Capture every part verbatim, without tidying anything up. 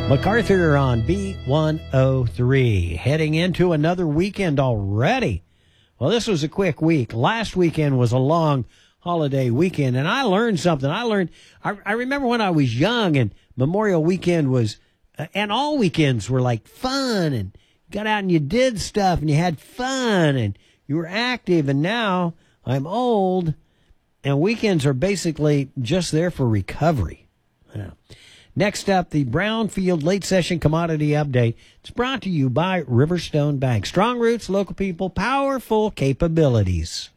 MacArthur on B one oh three, heading into another weekend already. Well, this was a quick week. Last weekend was a long holiday weekend, and I learned something. I learned, I, I remember when I was young and Memorial Weekend was, uh, and all weekends were like fun, and you got out and you did stuff and you had fun and you were active, and now I'm old and weekends are basically just there for recovery. Yeah. Next up, the Brownfield Late Session Commodity Update. It's brought to you by Riverstone Bank. Strong roots, local people, powerful capabilities.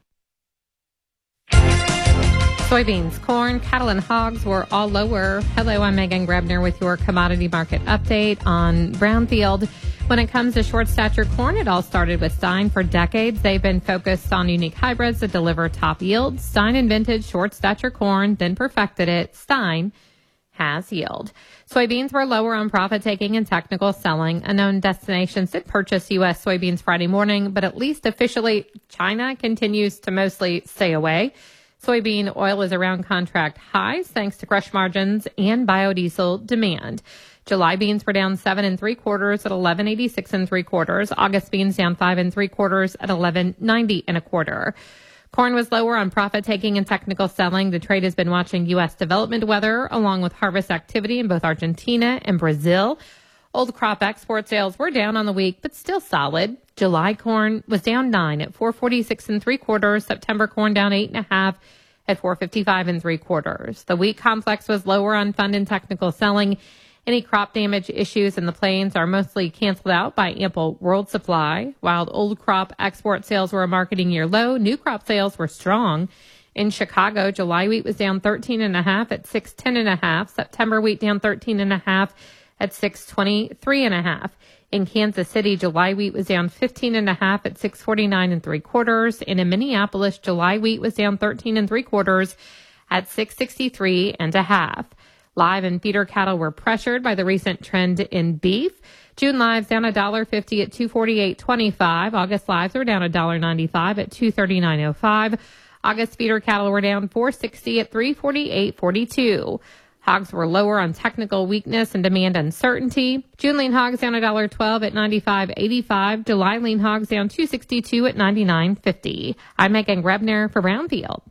Soybeans, corn, cattle, and hogs were all lower. Hello, I'm Megan Grebner with your commodity market update on Brownfield. When it comes to short stature corn, it all started with Stein. For decades, they've been focused on unique hybrids that deliver top yields. Stein invented short stature corn, then perfected it. Stein has yield. Soybeans were lower on profit taking and technical selling. Unknown destinations did purchase U S soybeans Friday morning, but at least officially, China continues to mostly stay away. Soybean oil is around contract highs thanks to crush margins and biodiesel demand. July beans were down seven and three quarters at eleven eighty-six and three quarters. August beans down five and three quarters at eleven ninety and a quarter. Corn was lower on profit taking and technical selling. The trade has been watching U S development weather along with harvest activity in both Argentina and Brazil. Old crop export sales were down on the week, but still solid. July corn was down nine at four forty-six and three quarters. September corn down eight and a half at four fifty-five and three quarters. The wheat complex was lower on fund and technical selling. Any crop damage issues in the plains are mostly canceled out by ample world supply. While old crop export sales were a marketing year low, new crop sales were strong. In Chicago, July wheat was down thirteen and a half at six ten and a half. September wheat down thirteen and a half at six twenty-three and a half. In Kansas City, July wheat was down fifteen and a half at six forty-nine and three quarters. And in Minneapolis, July wheat was down thirteen and three quarters at six sixty-three and a half. Live and feeder cattle were pressured by the recent trend in beef. June lives down one dollar fifty at two forty-eight twenty-five. August lives were down one dollar ninety-five at two thirty-nine oh five. August feeder cattle were down four sixty at three forty-eight forty-two. Hogs were lower on technical weakness and demand uncertainty. June lean hogs down one dollar twelve at ninety-five eighty-five. July lean hogs down two sixty-two at ninety-nine fifty. I'm Megan Grebner for Brownfield.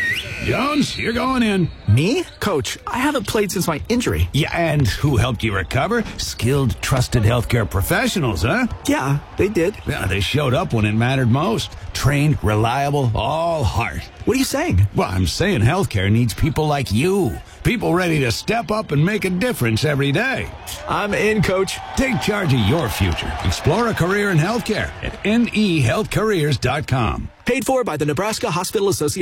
Jones, you're going in. Me? Coach, I haven't played since my injury. Yeah, and who helped you recover? Skilled, trusted healthcare professionals, huh? Yeah, they did. Yeah, they showed up when it mattered most. Trained, reliable, all heart. What are you saying? Well, I'm saying healthcare needs people like you. People ready to step up and make a difference every day. I'm in, Coach. Take charge of your future. Explore a career in healthcare at N E health careers dot com. Paid for by the Nebraska Hospital Association.